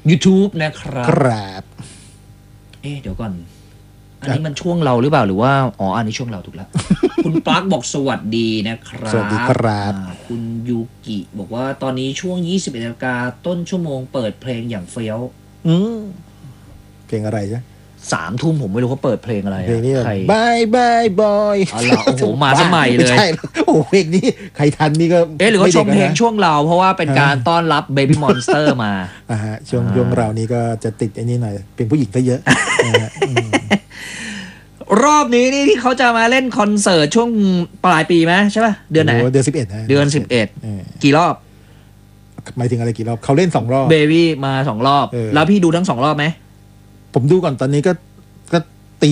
YouTube นะครับครับเดี๋ยวก่อนอันนี้มันช่วงเราหรือเปล่าหรือว่าอันนี้ช่วงเราถูกแล้ว คุณปลั๊กบอกสวัสดีนะครับสวัสดีครับคุณยูกิบอกว่าตอนนี้ช่วง 21 นาฬิกาต้นชั่วโมงเปิดเพลงอย่างเฟี้ยวเพลงอะไรจ๊ะ 3 ทุ่มผมไม่รู้เขาเปิดเพลงอะไรเพลงนี้ใครบายบายบอยอ๋อเหรอโอ้โหมาสมัยเลยใช่โอ้เพลงนี้ใครทันนี่ก็หรือว่าชมเพลงช่วงเราเพราะว่าเป็นการต้อนรับ Baby Monster มาช่วงเรานี้ก็จะติดไอ้นี่หน่อยเป็นผู้หญิงซะเยอะรอบนี้นี่ที่เขาจะมาเล่นคอนเสิร์ตช่วงปลายปีไหมใช่ป่ะเดือนไหนเดือน11 เดือน11กี่รอบหมายถึงอะไรกี่รอบเขาเล่น2 รอบเบบี้มา2 รอบแล้วพี่ดูทั้ง2 รอบไหมผมดูก่อนตอนนี้ก็ตี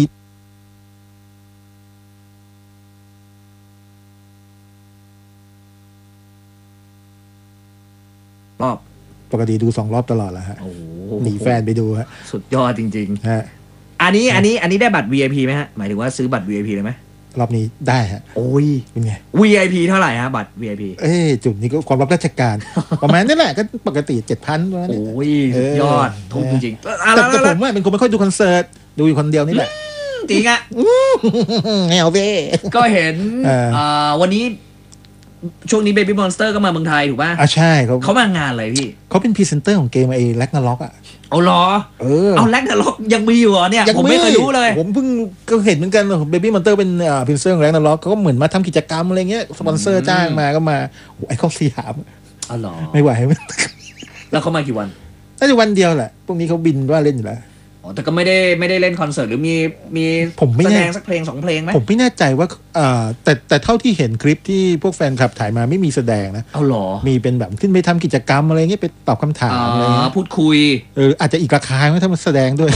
รอบปกติดู2 รอบตลอดแล้วฮะหนีแฟนไปดูฮะสุดยอดจริงๆฮะอันนี้ได้บัตร VIP ไหมฮะหมายถึงว่าซื้อบัตร VIP เลยไหมรอบนี้ได้ฮะโอ้ยเป็นไง VIP เท่าไหร่ฮะบัตร VIP จุดนี้ก็ความรับราชการประมาณนี้แหละก็ปกติ 7,000 โอ้ยสุดยอดถูกจริงๆแต่ผมเป็นคนไม่ค่อยดูคอนเสิร์ตดูอยู่คนเดียวนี่แหละจริงอ่ะแนวเว้ก็เห็นวันนี้ช่วงนี้ Baby Monster ก็มาเมืองไทยถูกป่ะใช่เขามางานอะไรพี่เขาเป็นพรีเซนเตอร์ของเกมแร็กนาร็อกอ่ะเอาเหรอเอาแร็กนาร็อกยังมีอยู่เหรอเนี่ยผมไม่เคยรู้เลยผมเพิ่งก็เห็นเหมือนกันBaby Monsterเป็นพรีเซนเตอร์ของแร็กนาร็อกเขาก็เหมือนมาทำกิจกรรมอะไรเงี้ยสปอนเซอร์จ้างมาก็มาไอคอนสยามอ๋อเหรอไม่ไหวแล้วเขามากี่วันน่าจะวันเดียวแหละพวกนี้เขาบินว่าเล่นอยู่แล้วแต่ก็ไม่ได้เล่นคอนเสิร์ตหรือมีแสดงสักเพลง2 เพลงไหมผมไม่แน่ใจว่าแต่เท่าที่เห็นคลิปที่พวกแฟนคลับถ่ายมาไม่มีแสดงนะเอาหรอมีเป็นแบบขึ้นไปทำกิจกรรมอะไรเงี้ยไปตอบคำถามอะไรเงี้ยพูดคุยอาจจะอีกราคาไหมถ้ามันแสดงด้วย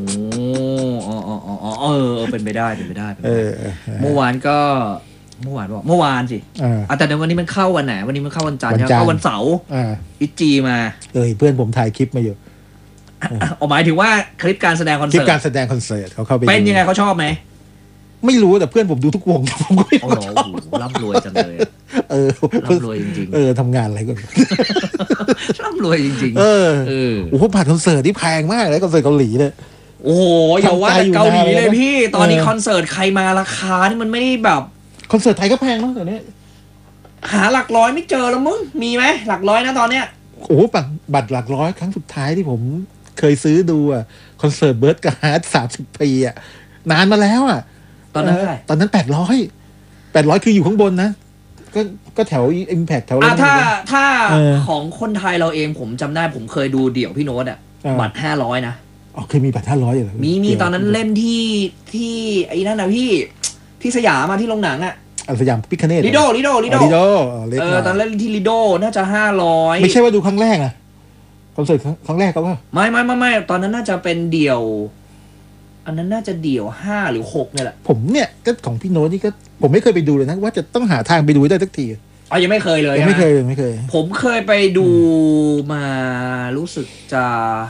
เป็นไปได้เมื่อวานสิแต่ในวันนี้มันเข้าวันไหนวันนี้มันเข้าวันจันทร์เข้าวันเสาร์อิจีมาเพื่อนผมถ่ายคลิปมาอยู่หมายถึงว่าคลิปการแสดงคอนเสิร์ตคลิปการแสดงคอนเสิร์ตเขาเข้าไปเป็นยังไงเขาชอบไหมไม่รู้แต่เพื่อนผมดูทุกวงผมก็ไม่ชอบร่ำรวยจังเลยร่ำรวยจริงๆทำงานอะไรก็ร่ำรวยจริงๆโอ้โหผ่านคอนเสิร์ตที่แพงมากเลยคอนเสิร์ตเกาหลีเนี่ยโอ้โหอย่าว่าแต่เกาหลีเลยพี่ตอนนี้คอนเสิร์ตใครมาราคานี่มันไม่ได้แบบคอนเสิร์ตไทยก็แพงเนาะตอนนี้หาหลักร้อยไม่เจอแล้วมึงมีไหมหลักร้อยนะตอนเนี้ยโอ้บัตรหลักร้อยครั้งสุดท้ายที่ผมเคยซื้อดูคอนเสิร์ตเบิร์ดกับฮาร์ด30 ปีนานมาแล้วตอนนั้นเท่าไหร่ตอนนั้น800คืออยู่ข้างบนนะก็แถว Impact แถวถ้าของคนไทยเราเองผมจำได้ผมเคยดูเดี่ยวพี่โน้ตบัตร500นะเคยมีบัตร500เหรอมีตอนนั้นเล่นที่ไอ้นั่นนะพี่ที่สยามที่โรงหนังสยามพิคเนตลิโดตอนเล่นที่ลิโดน่าจะ500 ไม่ใช่ว่าดูครั้งแรกคอนเสิร์ตครั้งแรกเขาว่าไม่ตอนนั้นน่าจะเป็นเดี่ยวอันนั้นน่าจะเดี่ยว5 หรือ 6เนี่ยแหละผมเนี่ยก็ของพี่โน้ตนี่ก็ผมไม่เคยไปดูเลยนะว่าจะต้องหาทางไปดูได้สักทียังไม่เคยเลยยังไม่เคยผมเคยไปดูมารู้สึกจะ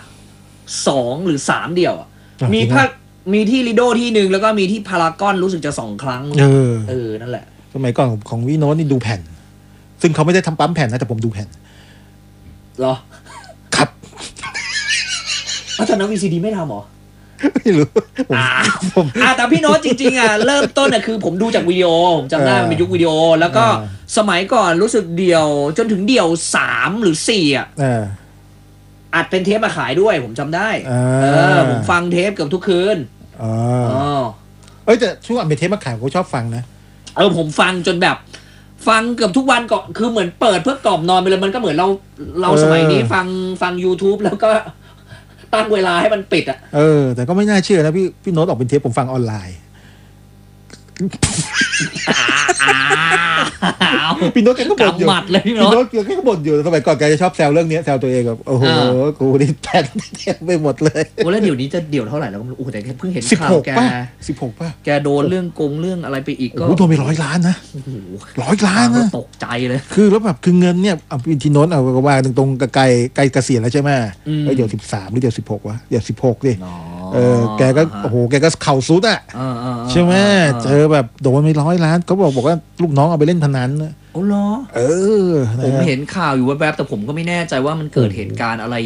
2 หรือ 3เดี่ยวมีที่ลิโดที่นึงแล้วก็มีที่พารากอนรู้สึกจะ2 ครั้งนั่นแหละสมัยก่อนของพี่โน้ตนี่ดูแผ่นซึ่งเขาไม่ได้ทำปั๊มแผ่นนะแต่ผมดูแผ่นเหรอครับตอนนั้น VCD ไม่ทำหรอไม่รู้แต่พี่โน้ตจริงๆเริ่มต้นคือผมดูจากวิดีโอผมจำได้มันเป็นยุควิดีโอแล้วก็สมัยก่อนรู้สึกเดี่ยวจนถึงเดี่ยว3 หรือ 4อัดเป็นเทปมาขายด้วยผมจำได้ผมฟังเทปเกือบทุกคืนแต่ช่วงอัดเป็นเทปมาขายผมชอบฟังนะผมฟังจนแบบฟังเกือบทุกวันก็คือเหมือนเปิดเพื่อกล่อมนอนไปเลยมันก็เหมือนเราสมัยนี้ฟัง YouTube แล้วก็ตั้งเวลาให้มันปิดแต่ก็ไม่น่าเชื่อนะพี่โน้ตออกเป็นเทปผมฟังออนไลน์พี่โน้ตแกก็บ่นอยู่พี่โน้ตแกก็บ่นอยู่สมัยก่อนแกจะชอบแซวเรื่องนี้แซวตัวเองแบบโอ้โหกูนี่แตกไปหมดเลยแล้วเดี๋ยวนี้จะเดี่ยวเท่าไหร่แล้วโอ้แต่เพิ่งเห็นข่าวแก 16ป่ะแกโดนเรื่องอะไรไปอีกก็โดนไป100 ล้านนะ100 ล้านนะตกใจเลยคือแล้วแบบคือเงินเนี่ยพี่โน้ตก็ว่าตรงใกล้เกษียณแล้วใช่ไหมเดี๋ยว13หรือเดี๋ยว16วะเดี๋ยว16ดิแกก็โอ้โหแกก็เข่าซุดใช่ไหมเจอแบบโดนไป100 ล้านเขาบอกว่าลูกน้องเอาไปเล่นพนันโอ้เหรอผมเห็นข่าวอยู่แวบๆแต่ผมก็ไม่แน่ใจว่ามันเกิดเหตุการณ์อะไร